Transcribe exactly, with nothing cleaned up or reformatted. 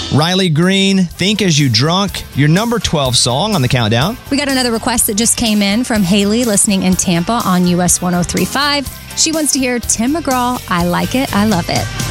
Riley Green, Think As You Drunk, your number twelve song on the countdown. We got another request that just came in from Haley, listening in Tampa on U S one oh three point five. She wants to hear Tim McGraw, I Like It, I Love It.